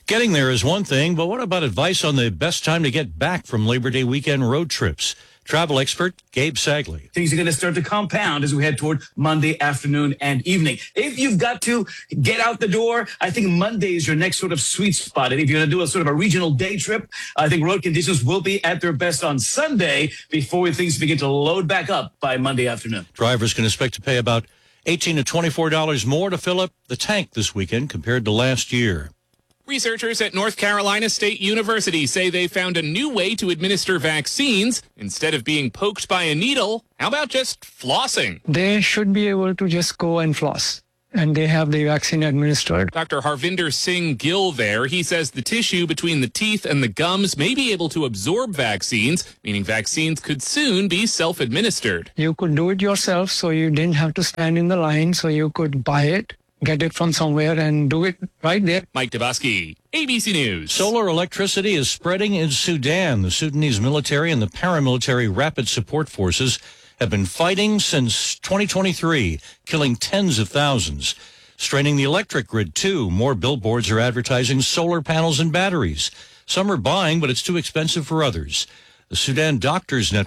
Getting there is one thing, but what about advice on the best time to get back from Labor Day weekend road trips? Travel expert Gabe Sagley. Things are going to start to compound as we head toward Monday afternoon and evening. If you've got to get out the door, I think Monday is your next sort of sweet spot. And if you're going to do a sort of a regional day trip, I think road conditions will be at their best on Sunday before things begin to load back up by Monday afternoon. Drivers can expect to pay about $18 to $24 more to fill up the tank this weekend compared to last year. Researchers at North Carolina State University say they found a new way to administer vaccines. Instead of being poked by a needle, how about just flossing? They should be able to just go and floss, and they have the vaccine administered. Dr. Harvinder Singh Gill there, he says the tissue between the teeth and the gums may be able to absorb vaccines, meaning vaccines could soon be self-administered. You could do it yourself, so you didn't have to stand in the line, so you could buy it, get it from somewhere, and do it right there. Mike Dabaski, ABC News. Solar electricity is spreading in Sudan. The Sudanese military and the paramilitary rapid support forces have been fighting since 2023, killing tens of thousands. Straining the electric grid, too. More billboards are advertising solar panels and batteries. Some are buying, but it's too expensive for others. The Sudan Doctors Network